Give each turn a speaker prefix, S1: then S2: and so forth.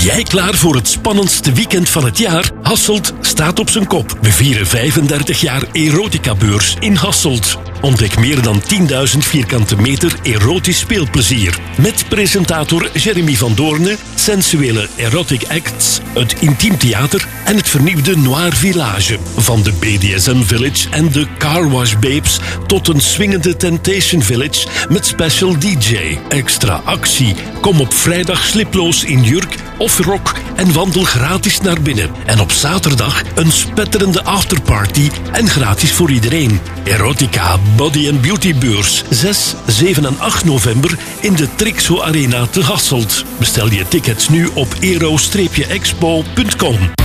S1: jij klaar voor het spannendste weekend van het jaar? Hasselt staat op zijn kop. We vieren 35 jaar erotica-beurs in Hasselt. Ontdek meer dan 10.000 vierkante meter erotisch speelplezier. Met presentator Jeremy van Doorne, sensuele erotic acts, het intiem theater en het vernieuwde Noir Village. Van de BDSM Village en de Car Wash Babes tot een swingende Temptation Village met special DJ. Extra actie. Kom op vrijdag sliploos in jurk of rok en wandel gratis naar binnen. En op zaterdag een spetterende afterparty en gratis voor iedereen. Erotica Body and Beauty Beurs 6, 7 en 8 november in de Trixo Arena te Hasselt. Bestel je tickets nu op ero-expo.com.